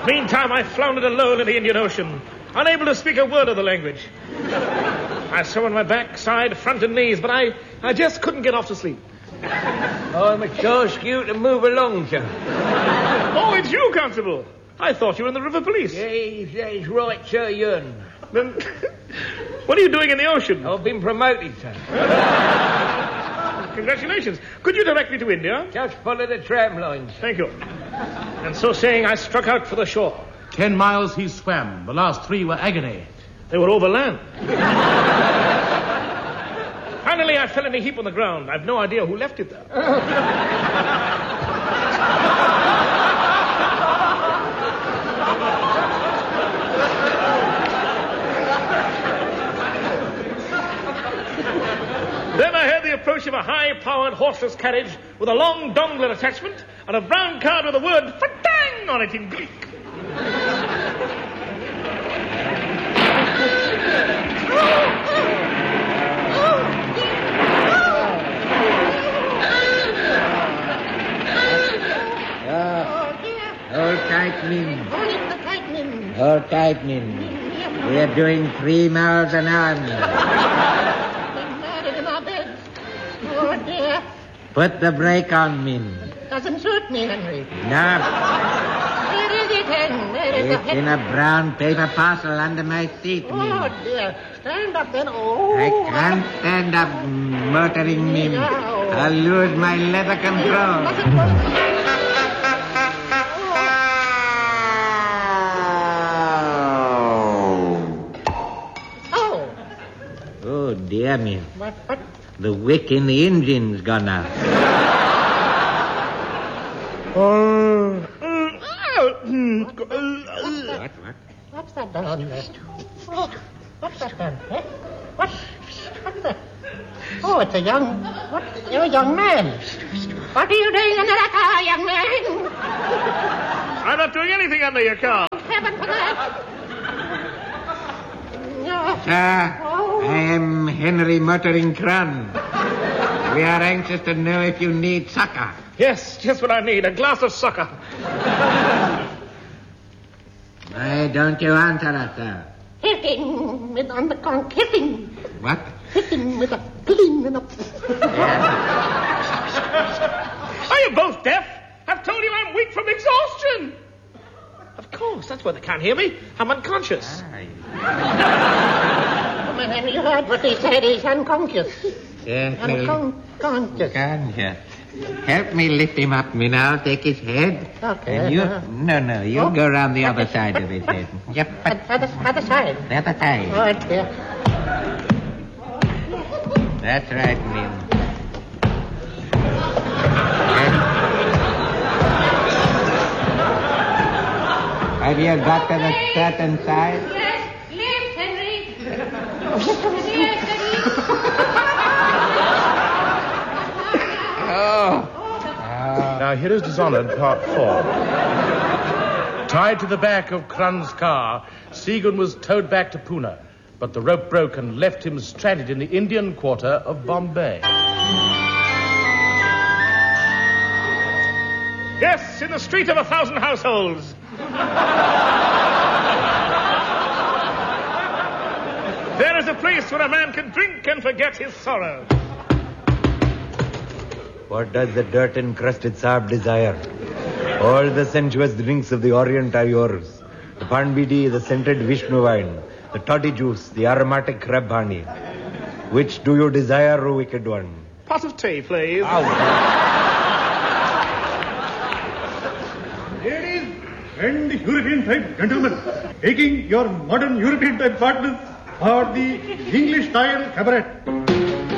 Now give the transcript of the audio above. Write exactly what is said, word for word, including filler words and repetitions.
Meantime, I floundered alone in the Indian Ocean, unable to speak a word of the language. I swam on my back, side, front, and knees, but I, I just couldn't get off to sleep. I must ask you to move along, sir. Oh, it's you, Constable. I thought you were in the river police. Yes, that's right, sir, Yun. Then, what are you doing in the ocean? I've been promoted, sir. Congratulations. Could you direct me to India? Just follow the tram lines. Thank you. And so saying, I struck out for the shore. Ten miles he swam. The last three were agony. They were over land. Finally, I fell in a heap on the ground. I've no idea who left it there. Then I heard the approach of a high-powered horseless carriage with a long dongle attachment and a brown card with the word "Fatang" on it in Greek. Hold tight, Min. Hold tight, Min. We're doing three miles an hour, Min. Oh, dear. Put the brake on, Min. Doesn't suit me, Henry. No. Where is it, Hen? Where is It's the... in a brown paper parcel under my seat, Min. Oh, dear. Stand up, then. Oh. I can't stand up, motoring, Min. No. I'll lose my leather control. Oh. Oh, dear me. What, what? The wick in the engine's gone out. Oh. What, what? What's that down there? Oh, what's that down there? What? What's that? Oh, it's a young... What? You're a young man. What are you doing under that car, young man? I'm not doing anything under your car. Heaven for that. No. Sir, Oh. I am Henry Motoring Cron. We are anxious to know if you need succor. Yes, just what I need. A glass of sucker. Why don't you answer us, sir? Hitting with on the conch. Hitting. What? Hitting with a pin and a... Are you both deaf? I've told you I'm weak from exhaustion. Of course, that's why they can't hear me. I'm unconscious. Come on, Henry, you heard what he said. He's unconscious. Yes, well, Unconscious. conscious. Help me lift him up, Min. I'll take his head. Okay. And you... No, no, you Oh. go round the other side of his head. Yep. Other, other side. The other side. Oh, dear. That's right, Min. Have you got to the certain side? Yes, lift, Henry. Yes, Henry. Oh. Now, here is Dishonored, Part four. Tied to the back of Cron's car, Segun was towed back to Pune, but the rope broke and left him stranded in the Indian quarter of Bombay. Yes, in the street of a thousand households. There is a place where a man can drink and forget his sorrow. What does the dirt-encrusted Saab desire? All the sensuous drinks of the Orient are yours. The Panbidi, the scented Vishnu wine, the toddy juice, the aromatic crab honey. Which do you desire, O wicked one? Pot of tea, please. Ladies and European-type gentlemen, taking your modern European-type partners for the English-style cabaret.